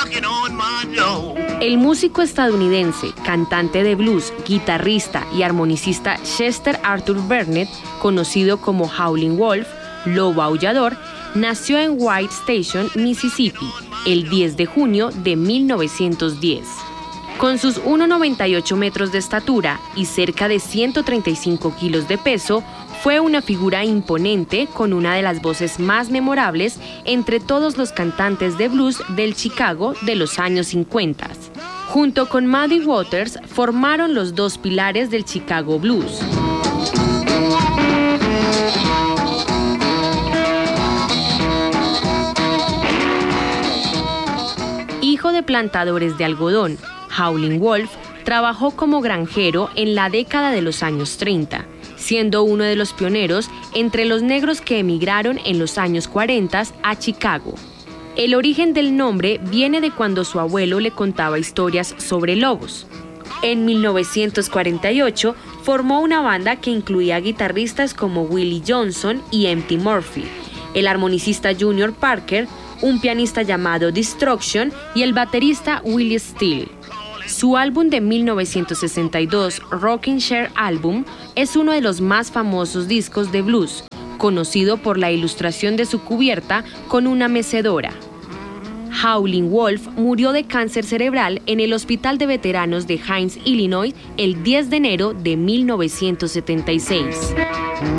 El músico estadounidense, cantante de blues, guitarrista y armonicista Chester Arthur Burnett, conocido como Howlin' Wolf, Lobo Aullador, nació en White Station, Mississippi, el 10 de junio de 1910. Con sus 1,98 metros de estatura y cerca de 135 kilos de peso, fue una figura imponente con una de las voces más memorables entre todos los cantantes de blues del Chicago de los años 50. Junto con Muddy Waters, formaron los dos pilares del Chicago Blues. Hijo de plantadores de algodón, Howlin' Wolf trabajó como granjero en la década de los años 30, siendo uno de los pioneros entre los negros que emigraron en los años 40 a Chicago. El origen del nombre viene de cuando su abuelo le contaba historias sobre lobos. En 1948 formó una banda que incluía guitarristas como Willie Johnson y Empty Murphy, el armonicista Junior Parker, un pianista llamado Destruction y el baterista Willie Steele. Su álbum de 1962, Rockin' Chair Album, es uno de los más famosos discos de blues, conocido por la ilustración de su cubierta con una mecedora. Howlin' Wolf murió de cáncer cerebral en el Hospital de Veteranos de Hines, Illinois, el 10 de enero de 1976.